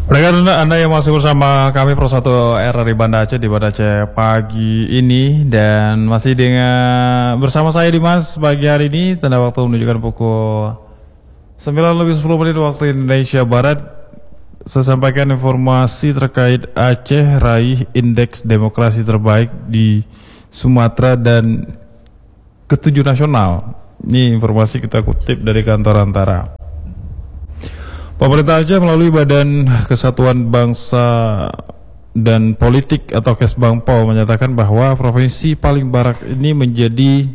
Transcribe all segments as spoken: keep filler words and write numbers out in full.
Rekan Anda yang masih bersama kami Pro satu R R I Banda Aceh di Banda Aceh pagi ini, dan masih dengan bersama saya Dimas pagi hari ini. Tanda waktu menunjukkan pukul sembilan lebih sepuluh menit waktu Indonesia Barat. Saya sampaikan informasi terkait Aceh raih indeks demokrasi terbaik di Sumatera dan ketujuh nasional. Ini informasi kita kutip dari kantor Antara. Pemerintah Aceh melalui Badan Kesatuan Bangsa dan Politik atau Kesbangpol menyatakan bahwa Provinsi Paling Barat ini menjadi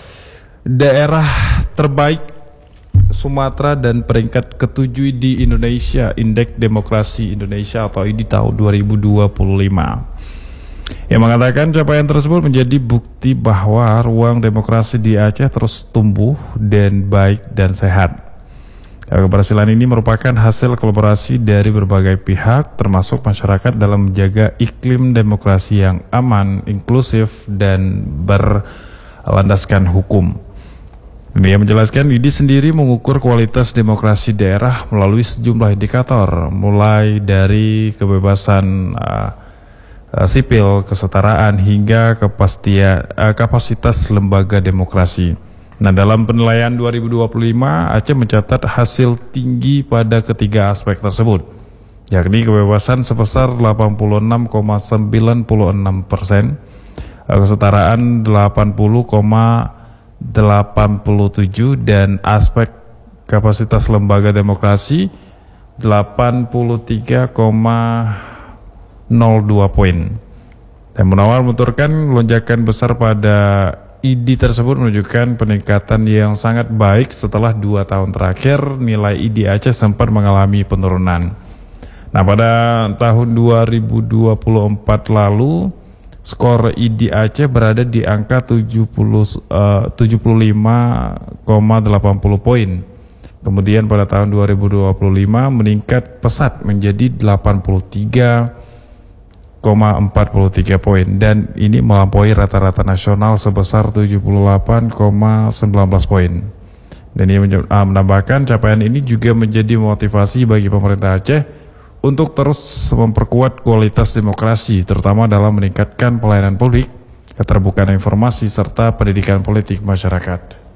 daerah terbaik Sumatera dan peringkat ketujuh di Indonesia, Indeks Demokrasi Indonesia atau I D I tahun dua ribu dua puluh lima. Yang mengatakan capaian tersebut menjadi bukti bahwa ruang demokrasi di Aceh terus tumbuh dan baik dan sehat. Keberhasilan ini merupakan hasil kolaborasi dari berbagai pihak, termasuk masyarakat dalam menjaga iklim demokrasi yang aman, inklusif, dan berlandaskan hukum. Dia menjelaskan I D I sendiri mengukur kualitas demokrasi daerah melalui sejumlah indikator, mulai dari kebebasan uh, uh, sipil, kesetaraan, hingga kepastian, uh, kapasitas lembaga demokrasi. Nah, dalam penilaian dua ribu dua puluh lima, Aceh mencatat hasil tinggi pada ketiga aspek tersebut, yakni kebebasan sebesar delapan puluh enam koma sembilan enam persen, kesetaraan delapan puluh koma delapan tujuh, dan aspek kapasitas lembaga demokrasi delapan puluh tiga koma nol dua poin. Dan Munawar menuturkan lonjakan besar pada I D I tersebut menunjukkan peningkatan yang sangat baik setelah dua tahun terakhir nilai I D I Aceh sempat mengalami penurunan. Nah, pada tahun dua ribu dua puluh empat lalu, skor I D I Aceh berada di angka tujuh puluh, uh, tujuh puluh lima koma delapan puluh poin. Kemudian pada tahun dua ribu dua puluh lima meningkat pesat menjadi delapan puluh tiga koma empat tiga poin, dan ini melampaui rata-rata nasional sebesar tujuh puluh delapan koma satu sembilan poin. Dan ia menambahkan capaian ini juga menjadi motivasi bagi pemerintah Aceh untuk terus memperkuat kualitas demokrasi, terutama dalam meningkatkan pelayanan publik, keterbukaan informasi, serta pendidikan politik masyarakat.